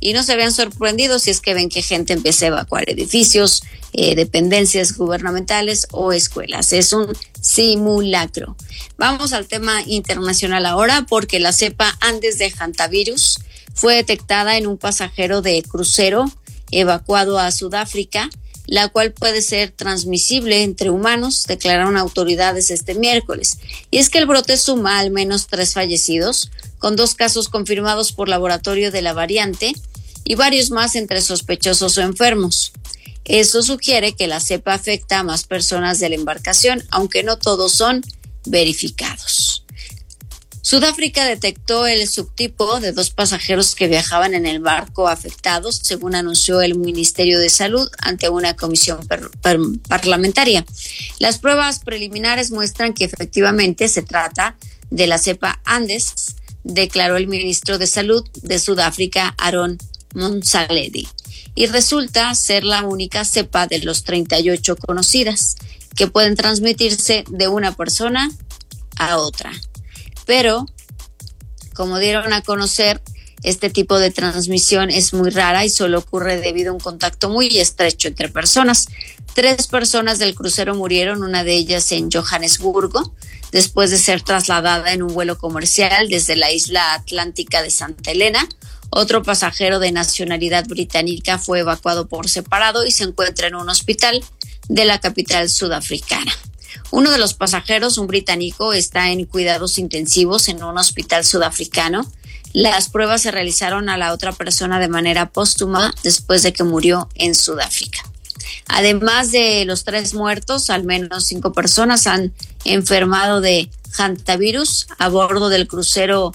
y no se vean sorprendidos si es que ven que gente empieza a evacuar edificios, dependencias gubernamentales o escuelas. Es un simulacro. Vamos al tema internacional ahora, porque la cepa Andes de hantavirus fue detectada en un pasajero de crucero evacuado a Sudáfrica, la cual puede ser transmisible entre humanos, declararon autoridades este miércoles. Y es que el brote suma al menos 3 fallecidos, con 2 casos confirmados por laboratorio de la variante y varios más entre sospechosos o enfermos. Eso sugiere que la cepa afecta a más personas de la embarcación, aunque no todos son verificados. Sudáfrica detectó el subtipo de 2 pasajeros que viajaban en el barco afectados, según anunció el Ministerio de Salud ante una comisión parlamentaria. Las pruebas preliminares muestran que efectivamente se trata de la cepa Andes, declaró el ministro de Salud de Sudáfrica, Aaron Monsaledi, y resulta ser la única cepa de los 38 conocidas que pueden transmitirse de una persona a otra. Pero, como dieron a conocer, este tipo de transmisión es muy rara y solo ocurre debido a un contacto muy estrecho entre personas. 3 personas del crucero murieron, una de ellas en Johannesburgo, después de ser trasladada en un vuelo comercial desde la isla atlántica de Santa Helena. Otro pasajero de nacionalidad británica fue evacuado por separado y se encuentra en un hospital de la capital sudafricana. Uno de los pasajeros, un británico, está en cuidados intensivos en un hospital sudafricano. Las pruebas se realizaron a la otra persona de manera póstuma después de que murió en Sudáfrica. Además de los 3 muertos, al menos 5 personas han enfermado de hantavirus a bordo del crucero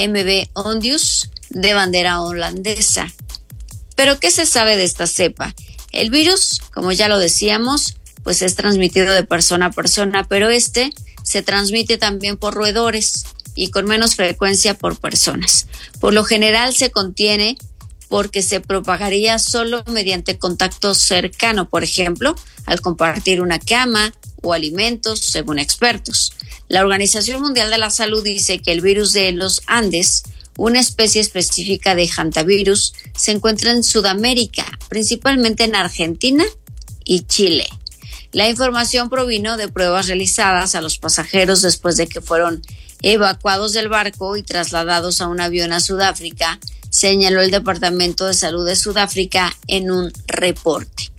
MV Ondius de bandera holandesa. ¿Pero qué se sabe de esta cepa? El virus, como ya lo decíamos, pues es transmitido de persona a persona, pero se transmite también por roedores y con menos frecuencia por personas. Por lo general se contiene porque se propagaría solo mediante contacto cercano, por ejemplo, al compartir una cama o alimentos, según expertos. La Organización Mundial de la Salud dice que el virus de los Andes, una especie específica de hantavirus, se encuentra en Sudamérica, principalmente en Argentina y Chile. La información provino de pruebas realizadas a los pasajeros después de que fueron evacuados del barco y trasladados a un avión a Sudáfrica, señaló el Departamento de Salud de Sudáfrica en un reporte.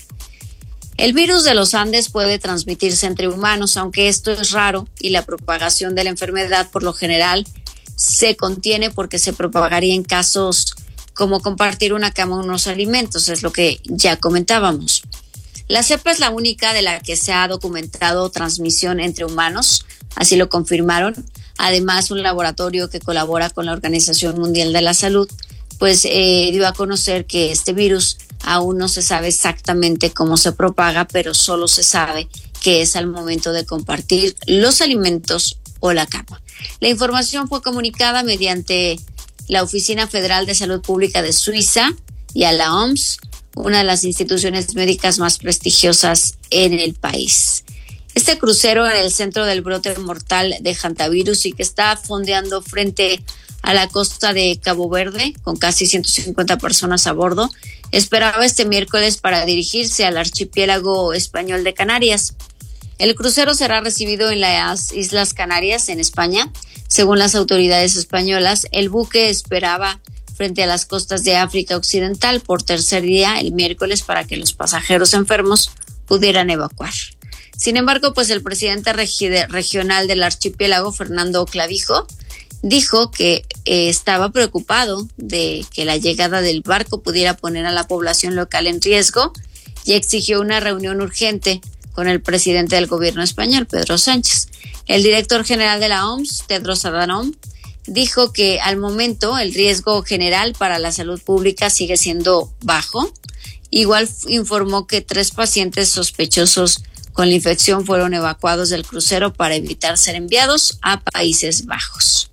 El virus de los Andes puede transmitirse entre humanos, aunque esto es raro, y la propagación de la enfermedad por lo general se contiene porque se propagaría en casos como compartir una cama o unos alimentos, es lo que ya comentábamos. La cepa es la única de la que se ha documentado transmisión entre humanos, así lo confirmaron. Además, un laboratorio que colabora con la Organización Mundial de la Salud, pues dio a conocer que este virus aún no se sabe exactamente cómo se propaga, pero solo se sabe que es al momento de compartir los alimentos o la cama. La información fue comunicada mediante la Oficina Federal de Salud Pública de Suiza y a la OMS, una de las instituciones médicas más prestigiosas en el país. Este crucero en el centro del brote mortal de hantavirus y que está fondeando frente a la costa de Cabo Verde, con casi 150 personas a bordo, esperaba este miércoles para dirigirse al archipiélago español de Canarias. El crucero será recibido en las Islas Canarias, en España. Según las autoridades españolas, el buque esperaba frente a las costas de África Occidental por tercer día el miércoles para que los pasajeros enfermos pudieran evacuar. Sin embargo, pues el presidente regional del archipiélago, Fernando Clavijo, dijo que estaba preocupado de que la llegada del barco pudiera poner a la población local en riesgo y exigió una reunión urgente con el presidente del gobierno español, Pedro Sánchez. El director general de la OMS, Tedros Adhanom, dijo que al momento el riesgo general para la salud pública sigue siendo bajo. Igual informó que 3 pacientes sospechosos con la infección fueron evacuados del crucero para evitar ser enviados a Países Bajos.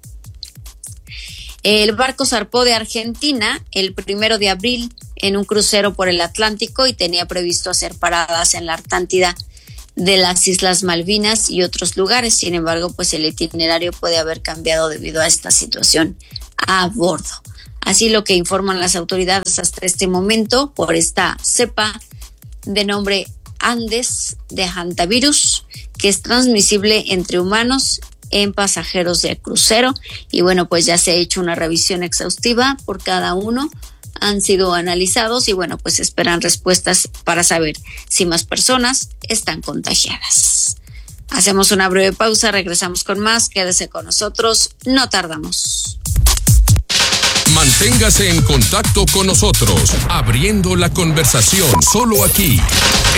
El barco zarpó de Argentina el 1 de abril en un crucero por el Atlántico y tenía previsto hacer paradas en la Antártida de las Islas Malvinas y otros lugares. Sin embargo, pues el itinerario puede haber cambiado debido a esta situación a bordo. Así lo que informan las autoridades hasta este momento por esta cepa de nombre Andes de hantavirus, que es transmisible entre humanos en pasajeros de crucero. Y bueno, pues ya se ha hecho una revisión exhaustiva por cada uno, han sido analizados y bueno, pues esperan respuestas para saber si más personas están contagiadas. Hacemos una breve pausa, regresamos con más, quédese con nosotros, no tardamos. Manténgase en contacto con nosotros, abriendo la conversación solo aquí